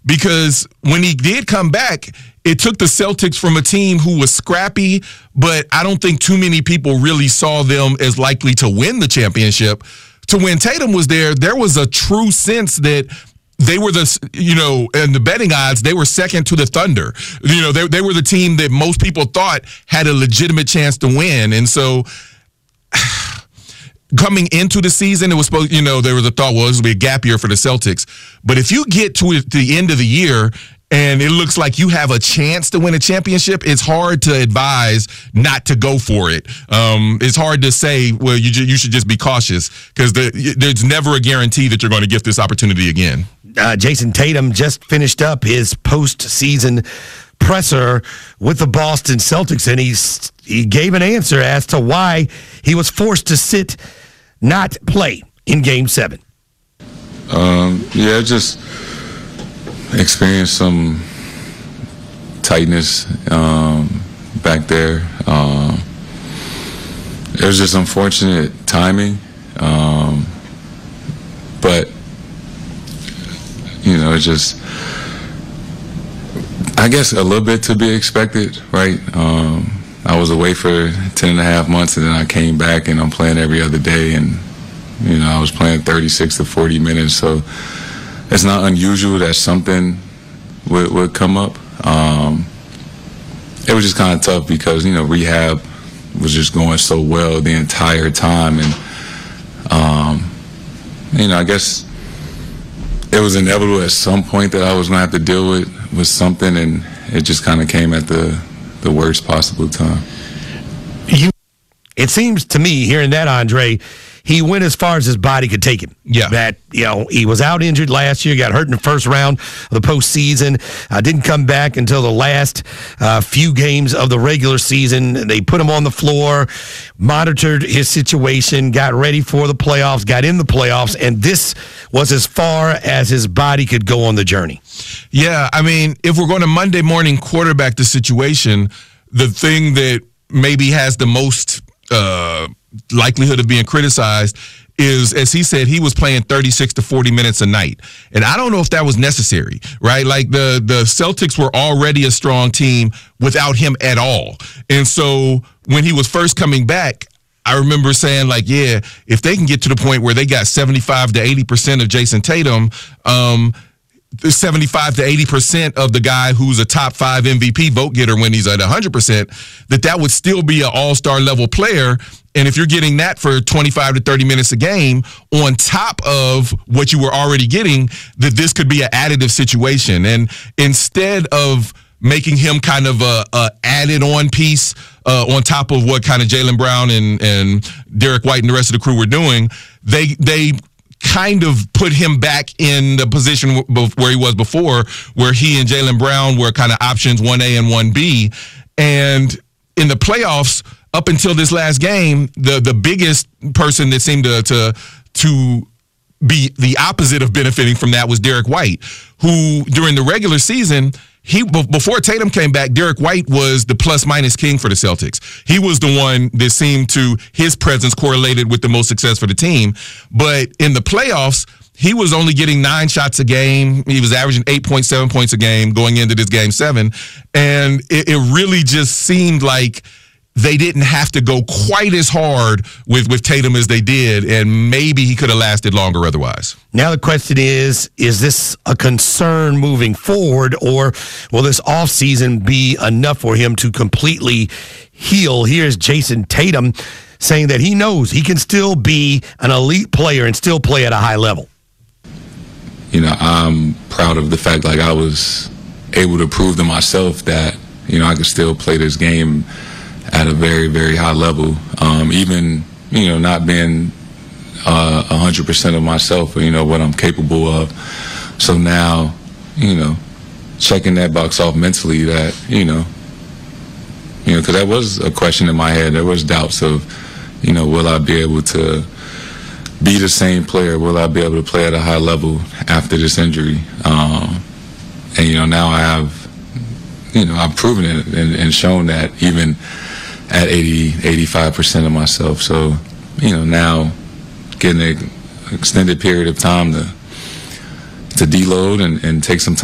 because when he did come back, it took the Celtics from a team who was scrappy, but I don't think too many people really saw them as likely to win the championship. To when Tatum was there was a true sense that they were in the betting odds, they were second to the Thunder. They were the team that most people thought had a legitimate chance to win. And so coming into the season, it was supposed, there was a thought, well, this will be a gap year for the Celtics. But if you get to the end of the year and it looks like you have a chance to win a championship, it's hard to advise not to go for it. It's hard to say, well, you should just be cautious, because there's never a guarantee that you're going to get this opportunity again. Jason Tatum just finished up his postseason presser with the Boston Celtics, and he gave an answer as to why he was forced to not play in Game 7. Just experienced some tightness back there. It was just unfortunate timing, but it's just, I guess, a little bit to be expected, right? I was away for 10 and a half months, and then I came back, and I'm playing every other day, and I was playing 36 to 40 minutes, so it's not unusual that something would come up. It was just kind of tough because, rehab was just going so well the entire time, and I guess it was inevitable at some point that I was going to have to deal with something, and it just kind of came at the worst possible time. It seems to me, hearing that, Andre, he went as far as his body could take him. Yeah. That, he was out injured last year, got hurt in the first round of the postseason, didn't come back until the last few games of the regular season. They put him on the floor, monitored his situation, got ready for the playoffs, got in the playoffs, and this was as far as his body could go on the journey. Yeah, I mean, if we're going to Monday morning quarterback the situation, the thing that maybe has the most likelihood of being criticized is, as he said, he was playing 36 to 40 minutes a night. And I don't know if that was necessary, right? Like the Celtics were already a strong team without him at all. And so when he was first coming back, I remember saying, like, yeah, if they can get to the point where they got 75 to 80% of Jason Tatum, 75 to 80% of the guy who's a top 5 MVP vote getter when he's at 100%, that would still be an all-star level player. And if you're getting that for 25 to 30 minutes a game on top of what you were already getting, that this could be an additive situation. And instead of making him kind of a added on piece on top of what kind of Jaylen Brown and Derek White and the rest of the crew were doing, they kind of put him back in the position where he was before, where he and Jaylen Brown were kind of options 1A and 1B. And in the playoffs, up until this last game, the biggest person that seemed to be the opposite of benefiting from that was Derek White, who during the regular season, before Tatum came back, Derek White was the plus-minus king for the Celtics. He was the one that seemed to, his presence correlated with the most success for the team. But in the playoffs, he was only getting 9 shots a game. He was averaging 8.7 points a game going into this Game 7. And it really just seemed like they didn't have to go quite as hard with Tatum as they did, and maybe he could have lasted longer otherwise. Now the question is this a concern moving forward, or will this offseason be enough for him to completely heal? Here's Jason Tatum saying that he knows he can still be an elite player and still play at a high level. I'm proud of the fact, like, I was able to prove to myself that, I could still play this game at a very, very high level, even, not being 100% of myself, or, what I'm capable of. So now, checking that box off mentally, that, because that was a question in my head. There was doubts of, will I be able to be the same player? Will I be able to play at a high level after this injury? And, now I have, I've proven it and shown that even at 85% of myself. So, now getting an extended period of time to deload and take some time